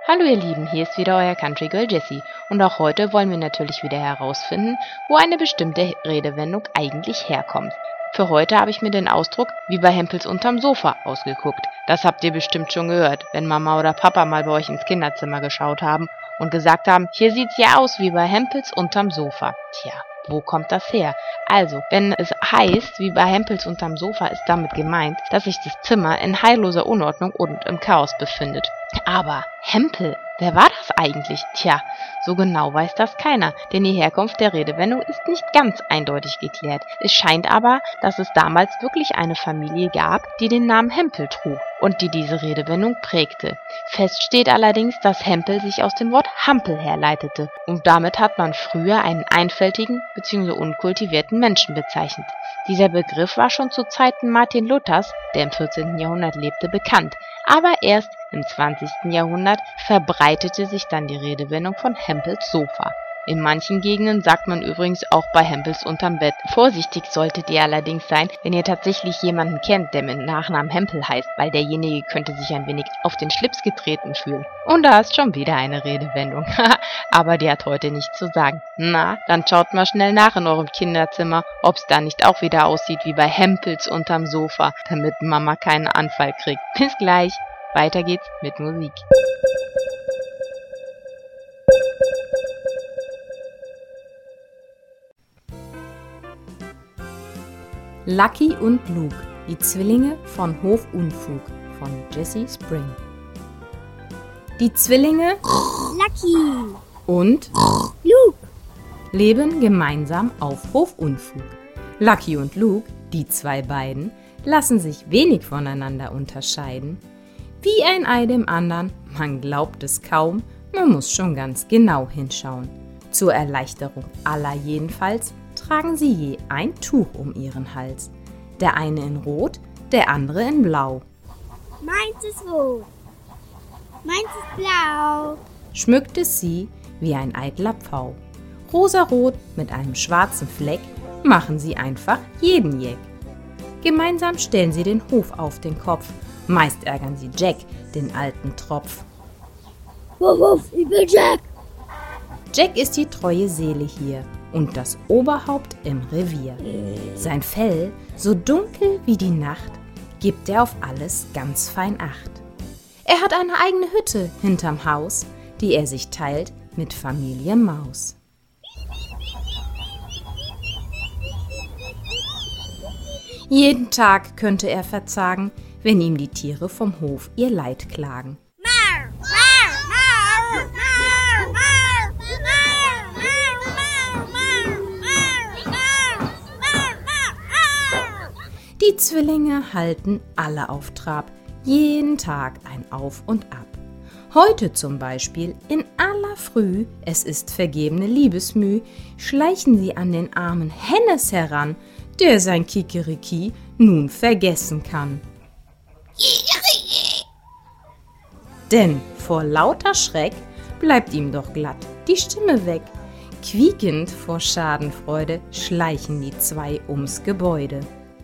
Hallo ihr Lieben, hier ist wieder euer Country Girl Jessie und auch heute wollen wir natürlich wieder herausfinden, wo eine bestimmte Redewendung eigentlich herkommt. Für heute habe ich mir den Ausdruck wie bei Hempels unterm Sofa ausgeguckt. Das habt ihr bestimmt schon gehört, wenn Mama oder Papa mal bei euch ins Kinderzimmer geschaut haben und gesagt haben, hier sieht's ja aus wie bei Hempels unterm Sofa. Tja, wo kommt das her? Also, wenn es heißt, wie bei Hempels unterm Sofa, ist damit gemeint, dass sich das Zimmer in heilloser Unordnung und im Chaos befindet. Aber Hempel, wer war das eigentlich? Tja, so genau weiß das keiner, denn die Herkunft der Redewendung ist nicht ganz eindeutig geklärt. Es scheint aber, dass es damals wirklich eine Familie gab, die den Namen Hempel trug und die diese Redewendung prägte. Fest steht allerdings, dass Hempel sich aus dem Wort Hampel herleitete und damit hat man früher einen einfältigen bzw. unkultivierten Menschen bezeichnet. Dieser Begriff war schon zu Zeiten Martin Luthers, der im 14. Jahrhundert lebte, bekannt, aber erst im 20. Jahrhundert verbreitete sich dann die Redewendung von Hempels Sofa. In manchen Gegenden sagt man übrigens auch bei Hempels unterm Bett. Vorsichtig solltet ihr allerdings sein, wenn ihr tatsächlich jemanden kennt, der mit Nachnamen Hempel heißt, weil derjenige könnte sich ein wenig auf den Schlips getreten fühlen. Und da ist schon wieder eine Redewendung. Aber die hat heute nichts zu sagen. Na, dann schaut mal schnell nach in eurem Kinderzimmer, ob's da nicht auch wieder aussieht wie bei Hempels unterm Sofa, damit Mama keinen Anfall kriegt. Bis gleich. Weiter geht's mit Musik. Lucky und Luke, die Zwillinge von Hof Unfug von Jessie Spring. Die Zwillinge Lucky und Luke leben gemeinsam auf Hof Unfug. Lucky und Luke, die zwei beiden, lassen sich wenig voneinander unterscheiden. Wie ein Ei dem anderen, man glaubt es kaum, man muss schon ganz genau hinschauen. Zur Erleichterung aller jedenfalls tragen sie je ein Tuch um ihren Hals. Der eine in Rot, der andere in Blau. Meins ist rot, meins ist blau. Schmückt es sie wie ein eitler Pfau. Rosarot mit einem schwarzen Fleck machen sie einfach jeden Jeck. Gemeinsam stellen sie den Hof auf den Kopf. Meist ärgern sie Jack, den alten Tropf. Wuff, wuff, ich bin Jack. Jack ist die treue Seele hier und das Oberhaupt im Revier. Sein Fell, so dunkel wie die Nacht, gibt er auf alles ganz fein Acht. Er hat eine eigene Hütte hinterm Haus, die er sich teilt mit Familie Maus. Jeden Tag könnte er verzagen, wenn ihm die Tiere vom Hof ihr Leid klagen. Mar, mar, mar, mar, mar, mar, mar, mar. Die Zwillinge halten alle auf Trab, jeden Tag ein Auf und Ab. Heute zum Beispiel in aller Früh, es ist vergebene Liebesmüh, schleichen sie an den armen Hennes heran, der sein Kikeriki nun vergessen kann. Denn vor lauter Schreck bleibt ihm doch glatt die Stimme weg. Quiekend vor Schadenfreude schleichen die zwei ums Gebäude.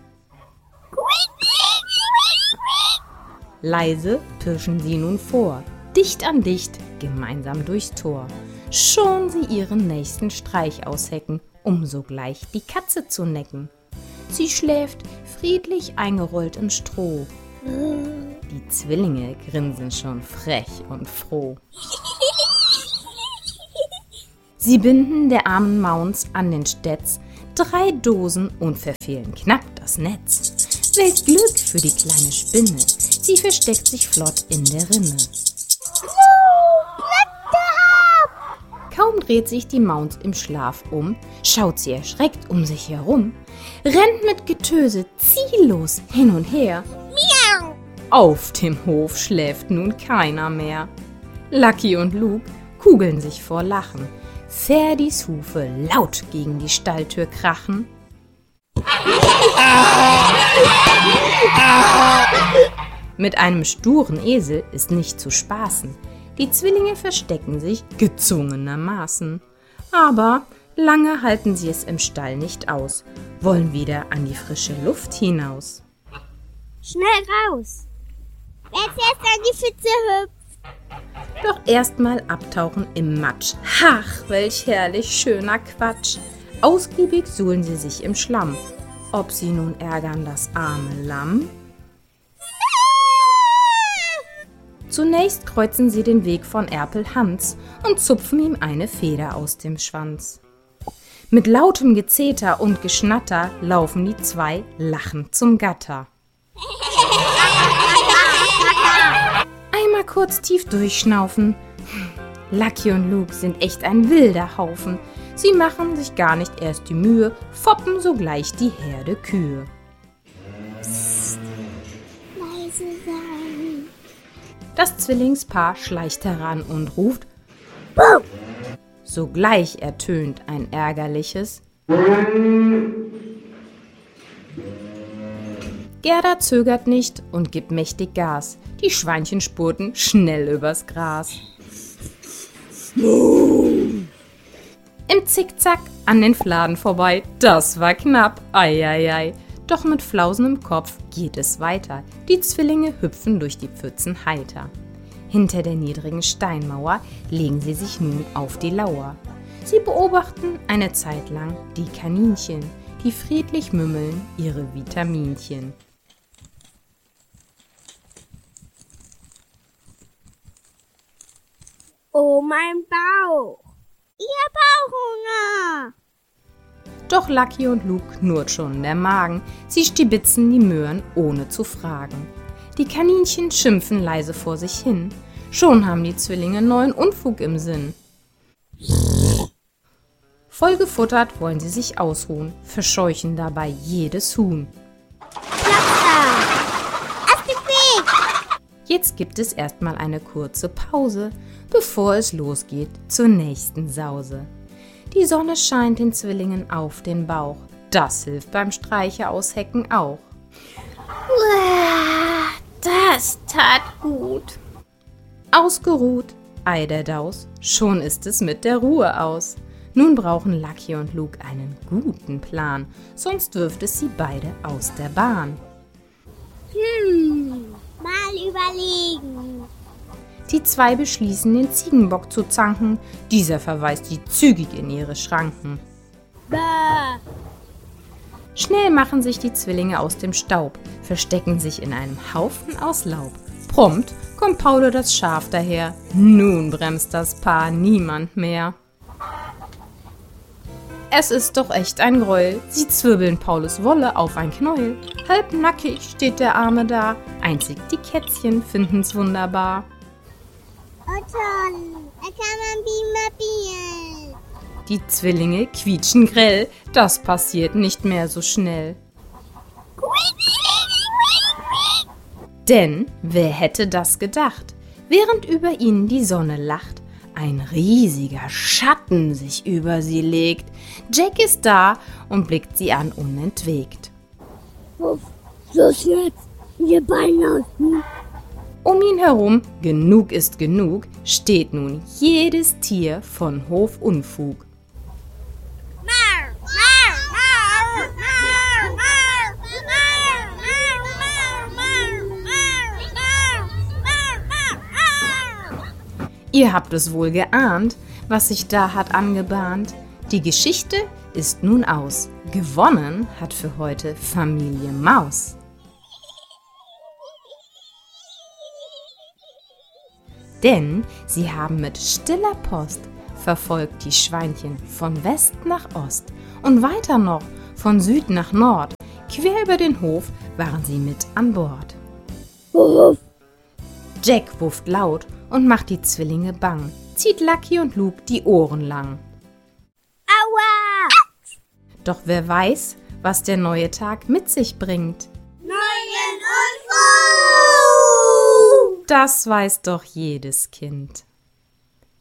Leise pirschen sie nun vor, dicht an dicht, gemeinsam durchs Tor. Schon sie ihren nächsten Streich aushecken, um sogleich die Katze zu necken. Sie schläft friedlich eingerollt im Stroh. Die Zwillinge grinsen schon frech und froh. Sie binden der armen Maus an den Stetz 3 Dosen und verfehlen knapp das Netz. Welch Glück für die kleine Spinne, sie versteckt sich flott in der Rinne. Kaum dreht sich die Maus im Schlaf um, schaut sie erschreckt um sich herum, rennt mit Getöse ziellos hin und her. Miau. Auf dem Hof schläft nun keiner mehr. Lucky und Luke kugeln sich vor Lachen. Ferdis Hufe laut gegen die Stalltür krachen. Mit einem sturen Esel ist nicht zu spaßen. Die Zwillinge verstecken sich gezwungenermaßen. Aber lange halten sie es im Stall nicht aus, wollen wieder an die frische Luft hinaus. Schnell raus. Wer zuerst an die Pfütze hüpft. Doch Doch erstmal abtauchen im Matsch. Ach, welch herrlich schöner Quatsch. Ausgiebig suhlen sie sich im Schlamm. Ob sie nun ärgern das arme Lamm? Zunächst kreuzen sie den Weg von Erpel Hans und zupfen ihm eine Feder aus dem Schwanz. Mit lautem Gezeter und Geschnatter laufen die zwei lachend zum Gatter. Einmal kurz tief durchschnaufen. Lucky und Luke sind echt ein wilder Haufen. Sie machen sich gar nicht erst die Mühe, foppen sogleich die Herde Kühe. Psst, leise sein. Das Zwillingspaar schleicht heran und ruft. Buh! Sogleich ertönt ein ärgerliches. Gerda zögert nicht und gibt mächtig Gas. Die Schweinchen spurten schnell übers Gras. Im Zickzack an den Fladen vorbei, das war knapp, ei, ei, ei. Doch mit Flausen im Kopf geht es weiter. Die Zwillinge hüpfen durch die Pfützen heiter. Hinter der niedrigen Steinmauer legen sie sich nun auf die Lauer. Sie beobachten eine Zeit lang die Kaninchen, die friedlich mümmeln ihre Vitaminchen. Oh, mein Bauch. Ihr Bauchhunger. Doch Lucky und Luke knurrt schon der Magen. Sie stibitzen die Möhren, ohne zu fragen. Die Kaninchen schimpfen leise vor sich hin. Schon haben die Zwillinge neuen Unfug im Sinn. Voll gefuttert wollen sie sich ausruhen, verscheuchen dabei jedes Huhn. Jetzt gibt es erstmal eine kurze Pause, bevor es losgeht zur nächsten Sause. Die Sonne scheint den Zwillingen auf den Bauch. Das hilft beim Streiche aushecken auch. Das tat gut. Ausgeruht, ei der Daus, schon ist es mit der Ruhe aus. Nun brauchen Lucky und Luke einen guten Plan, sonst wirft es sie beide aus der Bahn. Mal überlegen. Die zwei beschließen, den Ziegenbock zu zanken. Dieser verweist sie zügig in ihre Schranken. Bäh. Schnell machen sich die Zwillinge aus dem Staub, verstecken sich in einem Haufen aus Laub. Prompt kommt Paulo das Schaf daher. Nun bremst das Paar niemand mehr. Es ist doch echt ein Gräuel. Sie zwirbeln Paulos Wolle auf ein Knäuel. Halb nackig steht der Arme da. Einzig die Kätzchen finden's wunderbar. Oh toll, da kann man Bienen. Die Zwillinge quietschen grell. Das passiert nicht mehr so schnell. Denn wer hätte das gedacht? Während über ihnen die Sonne lacht, ein riesiger Schatten sich über sie legt. Jack ist da und blickt sie an unentwegt. Puff, los jetzt, ihr Beine außen. Um ihn herum, genug ist genug, steht nun jedes Tier von Hofunfug. Ihr habt es wohl geahnt, was sich da hat angebahnt. Die Geschichte ist nun aus. Gewonnen hat für heute Familie Maus. Denn sie haben mit stiller Post verfolgt die Schweinchen von West nach Ost und weiter noch von Süd nach Nord. Quer über den Hof waren sie mit an Bord. Wuff. Jack wufft laut und macht die Zwillinge bang, zieht Lucky und Luke die Ohren lang. Aua! Doch wer weiß, was der neue Tag mit sich bringt. Neuen Unfug! Das weiß doch jedes Kind.